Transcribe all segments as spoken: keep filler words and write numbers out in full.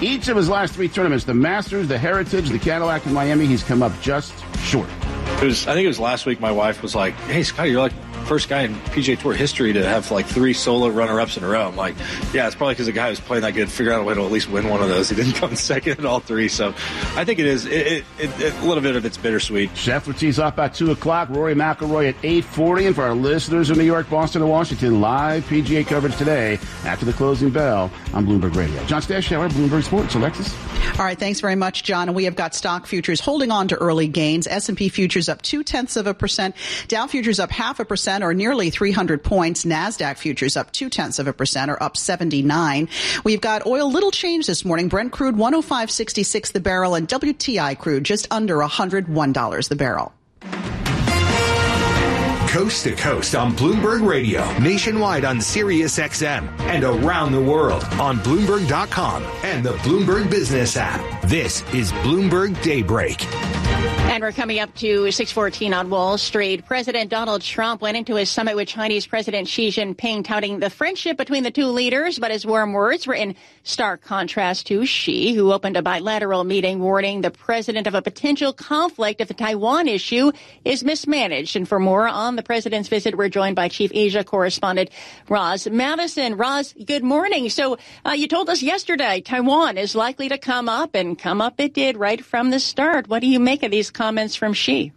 Each of his last three tournaments, the Masters, the Heritage, the Cadillac in Miami, he's come up just short. It was, I think it was last week my wife was like, hey, Scotty, you're like first guy in P G A Tour history to have like three solo runner-ups in a row. I'm like, yeah, it's probably because the guy who's playing that good figured out a way to at least win one of those. He didn't come second at all three. So I think it is it, it, it, it, a little bit of it's bittersweet. Scheffler tees off at two o'clock. Rory McIlroy at eight forty. And for our listeners in New York, Boston, and Washington, live P G A coverage today after the closing bell on Bloomberg Radio. John Stashower, Bloomberg Sports. Alexis. All right, thanks very much, John. And we have got stock futures holding on to early gains. S and P futures up two-tenths of a percent. Dow futures up half a percent or nearly three hundred points. NASDAQ futures up two-tenths of a percent or up seventy-nine. We've got oil little change this morning. Brent crude one oh five sixty-six the barrel and W T I crude just under one hundred one dollars the barrel. Coast to coast on Bloomberg Radio, nationwide on Sirius X M, and around the world on Bloomberg dot com and the Bloomberg Business app. This is Bloomberg Daybreak. And we're coming up to six fourteen on Wall Street. President Donald Trump went into his summit with Chinese President Xi Jinping, touting the friendship between the two leaders, but his warm words were in stark contrast to Xi, who opened a bilateral meeting warning the president of a potential conflict if the Taiwan issue is mismanaged. And for more on the president's visit, we're joined by Chief Asia correspondent Roz Madison. Roz, good morning. So uh, you told us yesterday Taiwan is likely to come up, and come up it did right from the start. What do you make of these comments from Xi?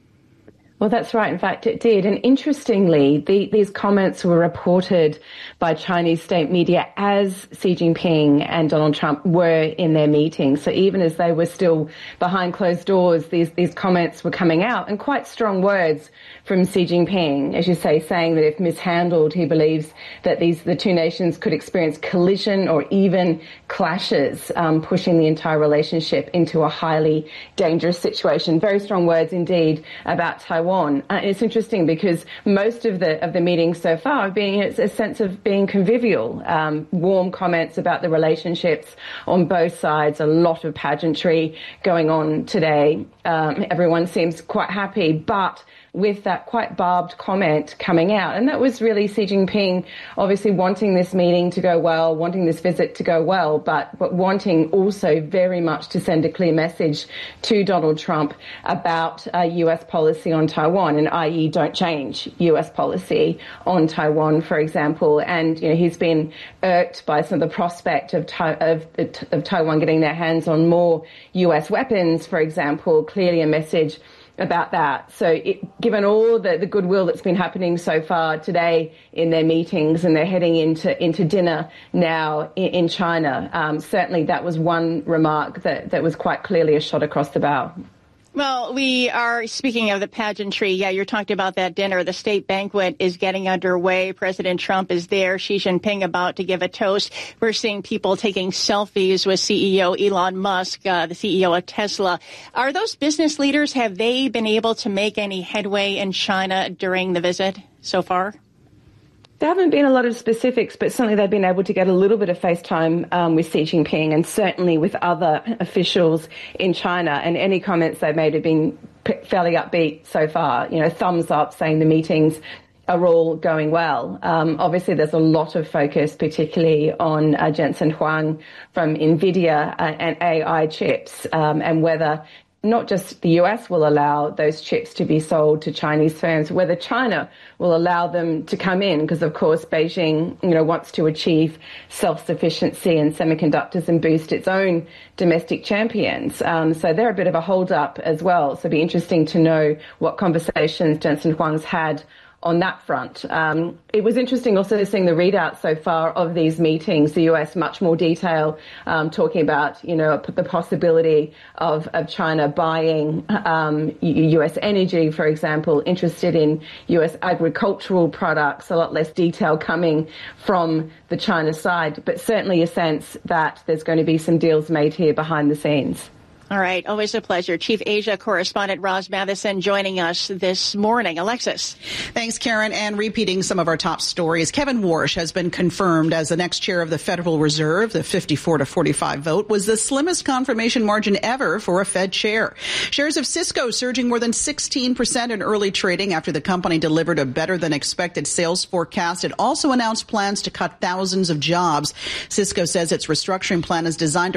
Well, that's right. In fact, it did. And interestingly, the, these comments were reported by Chinese state media as Xi Jinping and Donald Trump were in their meeting. So even as they were still behind closed doors, these, these comments were coming out, and quite strong words from Xi Jinping, as you say, saying that if mishandled, he believes that these the two nations could experience collision or even clashes, um, pushing the entire relationship into a highly dangerous situation. Very strong words indeed about Taiwan. Uh, and it's interesting because most of the of the meetings so far have been it's a sense of being convivial, um, warm comments about the relationships on both sides, a lot of pageantry going on today. Um, everyone seems quite happy, but with that quite barbed comment coming out. And that was really Xi Jinping obviously wanting this meeting to go well, wanting this visit to go well, but, but wanting also very much to send a clear message to Donald Trump about uh, U S policy on Taiwan, and that is don't change U S policy on Taiwan, for example. And, you know, he's been irked by some of the prospect of, of, of Taiwan getting their hands on more U S weapons, for example, clearly a message about that. So it, given all the, the goodwill that's been happening so far today in their meetings, and they're heading into, into dinner now in, in China, um, certainly that was one remark that, that was quite clearly a shot across the bow. Well, we are speaking of the pageantry. Yeah, you're talking about that dinner. The state banquet is getting underway. President Trump is there. Xi Jinping about to give a toast. We're seeing people taking selfies with C E O Elon Musk, uh, the C E O of Tesla. Are those business leaders, have they been able to make any headway in China during the visit so far? There haven't been a lot of specifics, but certainly they've been able to get a little bit of FaceTime um, with Xi Jinping, and certainly with other officials in China. And any comments they've made have been fairly upbeat so far. You know, thumbs up, saying the meetings are all going well. Um, obviously, there's a lot of focus, particularly on uh, Jensen Huang from NVIDIA uh, and A I chips, um, and whether not just the U S will allow those chips to be sold to Chinese firms, whether China will allow them to come in, because, of course, Beijing, you know, wants to achieve self-sufficiency in semiconductors and boost its own domestic champions. Um, so they're a bit of a hold-up as well. So it'll be interesting to know what conversations Jensen Huang's had on that front. Um, it was interesting also seeing the readout so far of these meetings, the U S much more detail, um, talking about, you know, the possibility of, of China buying um, U S energy, for example, interested in U S agricultural products, a lot less detail coming from the China side, but certainly a sense that there's going to be some deals made here behind the scenes. All right. Always a pleasure. Chief Asia correspondent Roz Madison joining us this morning. Alexis. Thanks, Karen. And repeating some of our top stories, Kevin Warsh has been confirmed as the next chair of the Federal Reserve. The fifty-four to forty-five vote was the slimmest confirmation margin ever for a Fed chair. Shares of Cisco surging more than sixteen percent in early trading after the company delivered a better than expected sales forecast. It also announced plans to cut thousands of jobs. Cisco says its restructuring plan is designed to